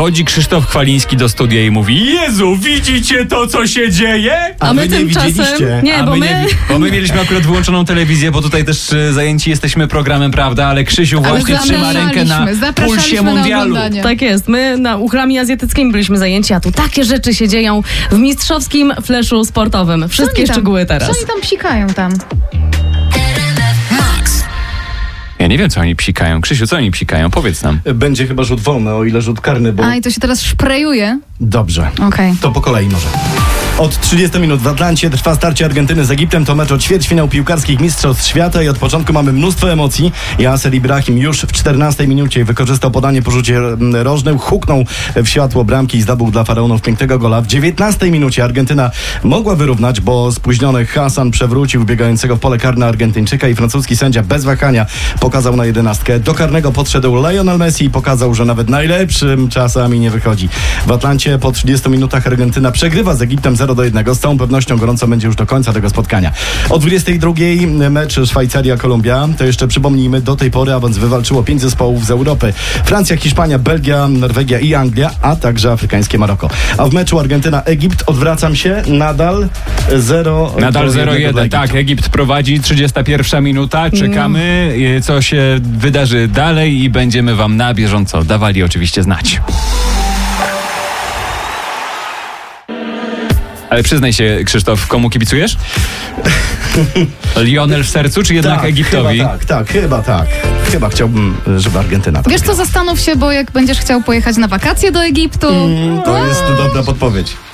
Wchodzi Krzysztof Chwaliński do studia i mówi: Jezu, widzicie to, co się dzieje? A my tymczasem... Nie, bo my mieliśmy akurat wyłączoną telewizję, bo tutaj też zajęci jesteśmy programem, prawda? Ale Krzysiu właśnie trzyma rękę na pulsie mundialu. Tak jest, my na uchlami azjatyckimi byliśmy zajęci, a tu takie rzeczy się dzieją w mistrzowskim fleszu sportowym. Wszystkie szczegóły teraz. Co oni tam psikają tam? Ja nie wiem, co oni psikają. Krzysiu, co oni psikają? Powiedz nam. Będzie chyba rzut wolny, o ile rzut karny, bo... A i to się teraz szprejuje? Dobrze. Okej. To po kolei może. Od 30 minut w Atlancie trwa starcie Argentyny z Egiptem. To mecz o ćwierćfinał piłkarskich mistrzostw świata i od początku mamy mnóstwo emocji. Yasser Ibrahim już w 14 minucie wykorzystał podanie po rzucie rożnym, huknął w światło bramki i zdobył dla Faraonów pięknego gola. W 19 minucie Argentyna mogła wyrównać, bo spóźniony Hassan przewrócił biegającego w pole karne Argentyńczyka i francuski sędzia bez wahania pokazał na 11. Do karnego podszedł Lionel Messi i pokazał, że nawet najlepszym czasami nie wychodzi. W Atlancie po 30 minutach Argentyna przegrywa z Egiptem 0-1. Z całą pewnością gorąco będzie już do końca tego spotkania. O 22 mecz Szwajcaria-Kolumbia. To jeszcze przypomnijmy, do tej pory awans wywalczyło 5 zespołów z Europy. Francja, Hiszpania, Belgia, Norwegia i Anglia, a także afrykańskie Maroko. A w meczu Argentyna-Egipt, odwracam się, nadal 0-1. Nadal 0-1, tak. Egipt prowadzi, 31 minuta. Czekamy, co się wydarzy dalej i będziemy wam na bieżąco dawali oczywiście znać. Ale przyznaj się, Krzysztof, komu kibicujesz? Lionel w sercu, czy jednak Egiptowi? Chyba tak. Chyba chciałbym, żeby Argentyna tak. Wiesz co, zastanów się, bo jak będziesz chciał pojechać na wakacje do Egiptu... To jest dobra podpowiedź.